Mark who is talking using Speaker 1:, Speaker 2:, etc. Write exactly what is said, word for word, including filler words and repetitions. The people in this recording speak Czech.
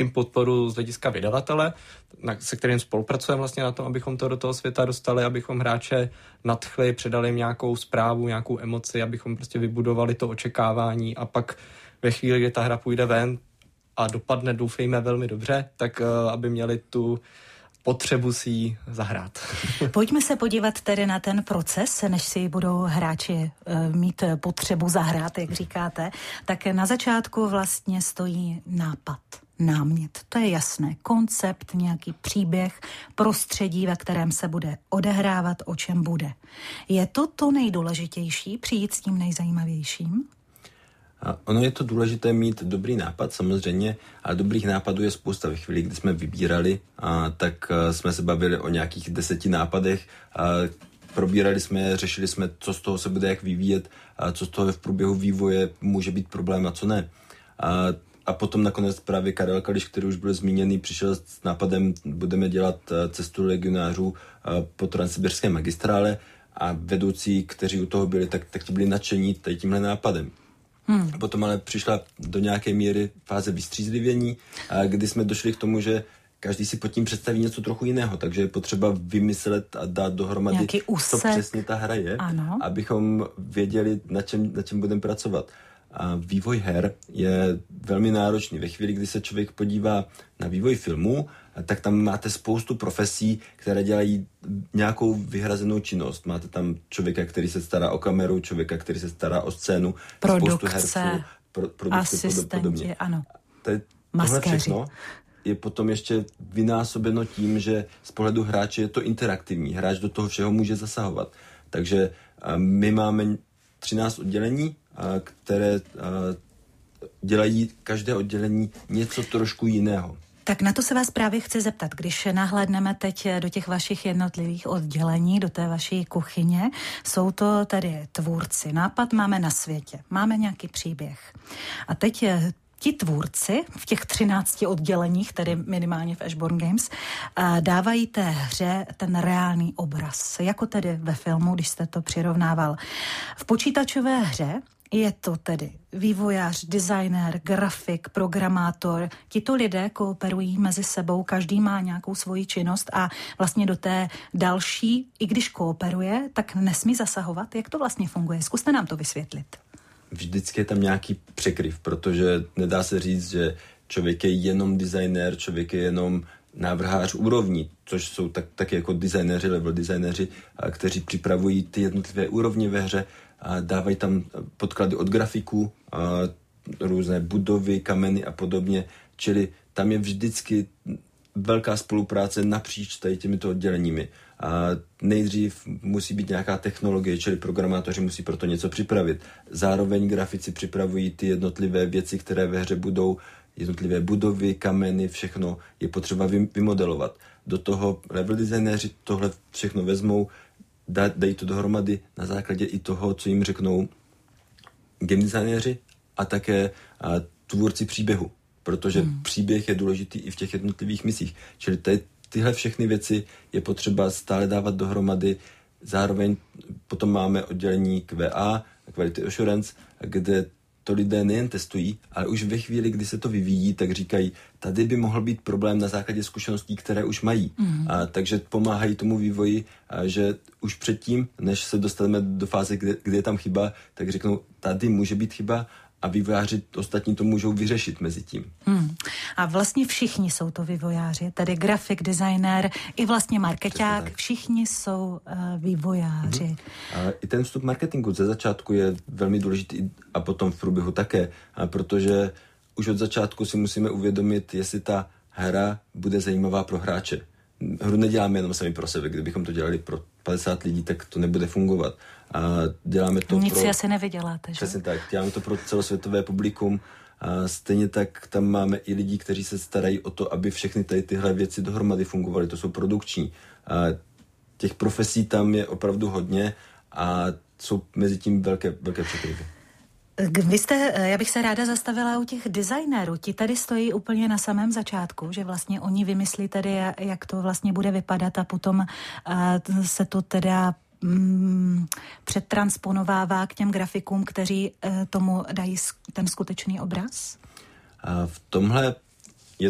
Speaker 1: jim podporu z hlediska vydavatele, na, se kterým spolupracujeme vlastně na tom, abychom to do toho světa dostali, abychom hráče nadchli, předali jim nějakou zprávu, nějakou emoci, abychom prostě vybudovali to očekávání a pak ve chvíli, kdy ta hra půjde ven a dopadne, doufejme, velmi dobře, tak uh, aby měli tu potřebu si ji zahrát.
Speaker 2: Pojďme se podívat tedy na ten proces, než si budou hráči uh, mít potřebu zahrát, jak říkáte. Tak na začátku vlastně stojí nápad, námět. To je jasné. Koncept, nějaký příběh, prostředí, ve kterém se bude odehrávat, o čem bude. Je to to nejdůležitější, přijít s tím nejzajímavějším?
Speaker 3: A ono je to důležité mít dobrý nápad samozřejmě a dobrých nápadů je spousta. Ve chvíli, kdy jsme vybírali, a, tak a, jsme se bavili o nějakých deseti nápadech, a, probírali jsme, řešili jsme, co z toho se bude jak vyvíjet, a co z toho v průběhu vývoje může být problém a co ne. A, a potom nakonec právě Karel Kališ, který už byl zmíněný, přišel s nápadem, budeme dělat cestu legionářů po transsibirské magistrále a vedoucí, kteří u toho byli, tak, tak ti byli nadšení tady tímhle nápadem. Hmm. Potom ale přišla do nějaké míry fáze vystřízlivění, kdy jsme došli k tomu, že každý si pod tím představí něco trochu jiného, takže je potřeba vymyslet a dát dohromady, co přesně ta hra je, ano. Abychom věděli, na čem, na čem budeme pracovat. A vývoj her je velmi náročný. Ve chvíli, kdy se člověk podívá na vývoj filmu, tak tam máte spoustu profesí, které dělají nějakou vyhrazenou činnost. Máte tam člověka, který se stará o kameru, člověka, který se stará o scénu,
Speaker 2: produkce,
Speaker 3: spoustu herců, pro, produkce
Speaker 2: asistenti,
Speaker 3: podobně.
Speaker 2: Ano.
Speaker 3: Tohle všechno je potom ještě vynásobeno tím, že z pohledu hráče je to interaktivní. Hráč do toho všeho může zasahovat. Takže my máme třináct oddělení, které dělají každé oddělení něco trošku jiného.
Speaker 2: Tak na to se vás právě chci zeptat, když nahlédneme teď do těch vašich jednotlivých oddělení, do té vaší kuchyně, jsou to tedy tvůrci. Nápad máme na světě, máme nějaký příběh. A teď ti tvůrci v těch třinácti odděleních, tedy minimálně v Ashbourne Games, dávají té hře ten reálný obraz. Jako tedy ve filmu, když jste to přirovnával. V počítačové hře je to tedy vývojář, designér, grafik, programátor. Tito lidé kooperují mezi sebou, každý má nějakou svoji činnost a vlastně do té další, i když kooperuje, tak nesmí zasahovat. Jak to vlastně funguje? Zkuste nám to vysvětlit.
Speaker 3: Vždycky je tam nějaký překryv, protože nedá se říct, že člověk je jenom designér, člověk je jenom návrhář úrovní, což jsou tak, taky jako designéři, level designéři, kteří připravují ty jednotlivé úrovně ve hře a dávají tam podklady od grafiků, a různé budovy, kameny a podobně, čili tam je vždycky velká spolupráce napříč tady těmito odděleními. A nejdřív musí být nějaká technologie, čili programátoři musí proto něco připravit. Zároveň grafici připravují ty jednotlivé věci, které ve hře budou, jednotlivé budovy, kameny, všechno je potřeba vymodelovat. Do toho level designéři tohle všechno vezmou, dají to dohromady na základě i toho, co jim řeknou game designéři a také a, tvůrci příběhu, protože hmm. příběh je důležitý i v těch jednotlivých misích. Čili tady tyhle všechny věci je potřeba stále dávat dohromady. Zároveň potom máme oddělení Q A, Quality Assurance, kde to lidé nejen testují, ale už ve chvíli, kdy se to vyvíjí, tak říkají, tady by mohl být problém na základě zkušeností, které už mají. Mm. A, takže pomáhají tomu vývoji, a, že už předtím, než se dostaneme do fáze, kde, kde je tam chyba, tak řeknou, tady může být chyba a vývojáři ostatní to můžou vyřešit mezi tím. Hmm.
Speaker 2: A vlastně všichni jsou to vývojáři, tedy grafik, designér, i vlastně markeťák, všichni jsou uh, vývojáři. Hmm.
Speaker 3: A i ten vstup marketingu ze začátku je velmi důležitý a potom v průběhu také, a protože už od začátku si musíme uvědomit, jestli ta hra bude zajímavá pro hráče. Hru neděláme jenom sami pro sebe, kdybychom to dělali pro padesát lidí, tak to nebude fungovat. A děláme to
Speaker 2: Nic
Speaker 3: pro...
Speaker 2: si asi nevyděláte, že?
Speaker 3: Přesně tak, děláme to pro celosvětové publikum a stejně tak tam máme i lidi, kteří se starají o to, aby všechny tady tyhle věci dohromady fungovaly, to jsou produkční. A těch profesí tam je opravdu hodně a jsou mezi tím velké, velké překryvy.
Speaker 2: Vy jste, já bych se ráda zastavila u těch designérů. Ti tady stojí úplně na samém začátku, že vlastně oni vymyslí tedy, jak to vlastně bude vypadat a potom uh, se to teda um, předtransponovává k těm grafikům, kteří uh, tomu dají ten skutečný obraz?
Speaker 3: A v tomhle